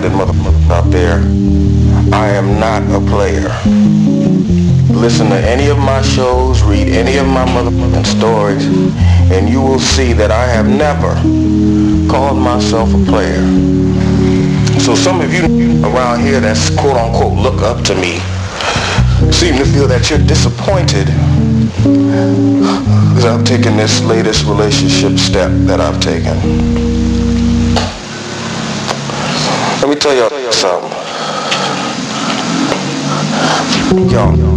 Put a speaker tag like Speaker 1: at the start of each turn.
Speaker 1: double-minded motherfuckers out there, I am not a player. Listen to any of my shows, read any of my motherfucking stories, and you will see that I have never called myself a player. So some of you around here that's quote-unquote look up to me seem to feel that you're disappointed because I've taken this latest relationship step that I've taken. Let me tell y'all something. Y'all